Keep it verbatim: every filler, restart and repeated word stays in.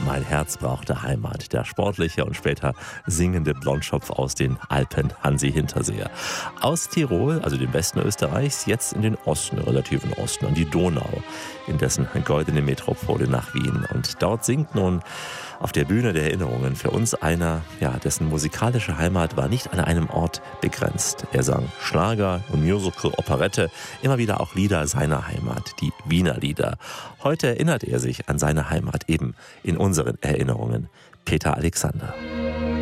Mein Herz brauchte Heimat. Der sportliche und später singende Blondschopf aus den Alpen, Hansi Hinterseer. Aus Tirol, also dem Westen Österreichs, jetzt in den Osten, relativen Osten, an die Donau, in dessen goldene Metropole nach Wien. Und dort singt nun auf der Bühne der Erinnerungen für uns einer, ja, dessen musikalische Heimat war nicht an einem Ort begrenzt. Er sang Schlager und Musical, Operette, immer wieder auch Lieder seiner Heimat, die Wiener Lieder. Heute erinnert er sich an seine Heimat eben in unseren Erinnerungen. Peter Alexander.